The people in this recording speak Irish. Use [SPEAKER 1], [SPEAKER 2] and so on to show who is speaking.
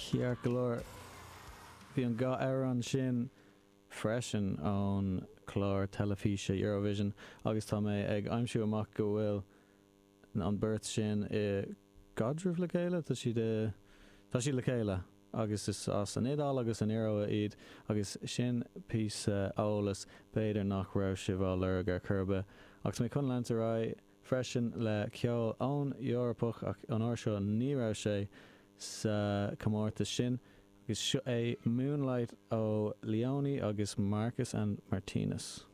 [SPEAKER 1] cear glór bhí an gá an sin freisin ón chlár telefíse Eurovision agus tá mé ag aimsiú amach go bhfuil an beirt sin i gadrih le chéile tá si le chéile agus is as an iadál agus an éire iad agus sin pís álas beidir nach raibh si bhil ar gur curbe agus mé chun leanta ra freisin le ceol ón Eorpach ach an áir seo ní raibh sé sa comórta sin agus seo é Moonlight ó Leone agus Marcus and Martinez.